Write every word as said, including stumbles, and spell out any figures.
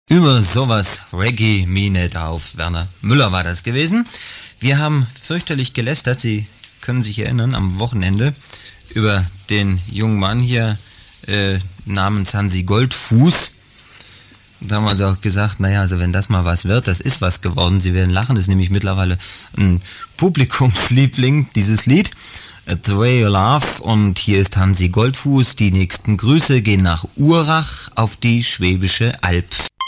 Über sowas Reggae me nicht auf. Werner Müller war das gewesen. Wir haben fürchterlich gelästert, Sie können sich erinnern, am Wochenende über den jungen Mann hier äh, namens Hansi Goldfuß. Da haben wir also auch gesagt, naja, also wenn das mal was wird, das ist was geworden. Sie werden lachen, das ist nämlich mittlerweile ein Publikumsliebling, dieses Lied. The Way You Love. Und hier ist Hansi Goldfuß. Die nächsten Grüße gehen nach Urach auf die Schwäbische Alb.